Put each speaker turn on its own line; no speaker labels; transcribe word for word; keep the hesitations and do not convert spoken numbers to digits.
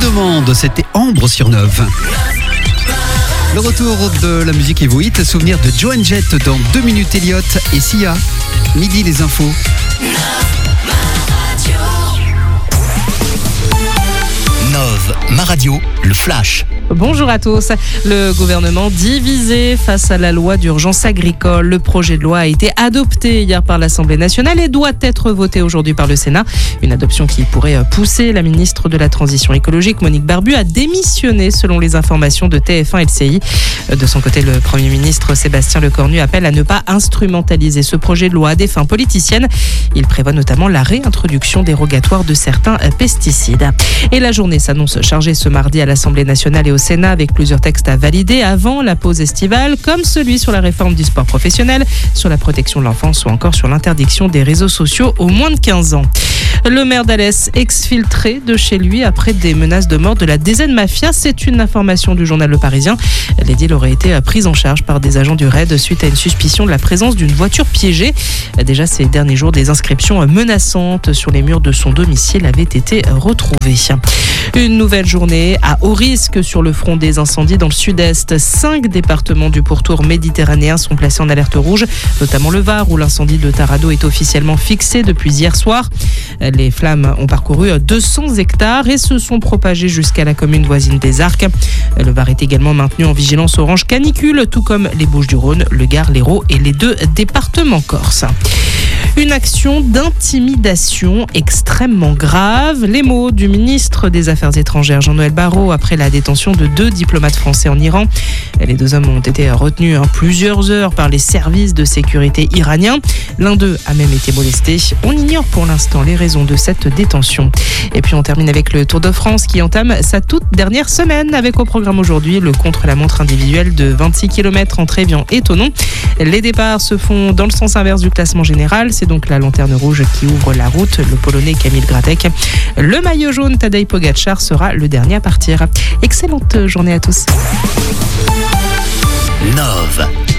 demande, c'était Ambre sur neuf. Le retour de la musique et vos hits, souvenir de Joan Jett dans deux minutes Elliot et Sia. Midi les infos.
Nove, ma radio, le flash.
Bonjour à tous. Le gouvernement divisé face à la loi d'urgence agricole. Le projet de loi a été adopté hier par l'Assemblée nationale et doit être voté aujourd'hui par le Sénat. Une adoption qui pourrait pousser la ministre de la Transition écologique, Monique Barbu, à démissionner selon les informations de T F un L C I. De son côté, le Premier ministre Sébastien Lecornu appelle à ne pas instrumentaliser ce projet de loi à des fins politiciennes. Il prévoit notamment la réintroduction dérogatoire de certains pesticides. Et la journée s'annonce chargée ce mardi à l'Assemblée nationale et au Sénat avec plusieurs textes à valider avant la pause estivale, comme celui sur la réforme du sport professionnel, sur la protection de l'enfance ou encore sur l'interdiction des réseaux sociaux aux moins de quinze ans. Le maire d'Alès exfiltré de chez lui après des menaces de mort de la D Z Mafia. C'est une information du journal Le Parisien. L'édile aurait été prise en charge par des agents du raid suite à une suspicion de la présence d'une voiture piégée. Déjà ces derniers jours, des inscriptions menaçantes sur les murs de son domicile avaient été retrouvées. Une nouvelle journée à haut risque sur le front des incendies dans le sud-est. Cinq départements du pourtour méditerranéen sont placés en alerte rouge, notamment le Var où l'incendie de Tarado est officiellement fixé depuis hier soir. Les flammes ont parcouru deux cents hectares et se sont propagées jusqu'à la commune voisine des Arcs. Le Var est également maintenu en vigilance orange canicule, tout comme les Bouches-du-Rhône, le Gard, l'Hérault et les deux départements corses. Une action d'intimidation extrêmement grave. Les mots du ministre des Affaires étrangères Jean-Noël Barrot après la détention de deux diplomates français en Iran. Les deux hommes ont été retenus plusieurs heures par les services de sécurité iraniens. L'un d'eux a même été molesté. On ignore pour l'instant les raisons de cette détention. Et puis on termine avec le Tour de France qui entame sa toute dernière semaine avec au programme aujourd'hui le contre-la-montre individuel de vingt-six kilomètres entre Évian et Thonon. Les départs se font dans le sens inverse du classement général. C'est donc la lanterne rouge qui ouvre la route, le Polonais Kamil Gratek. Le maillot jaune Tadej Pogacar sera le dernier à partir. Excellente journée à tous.
Nove.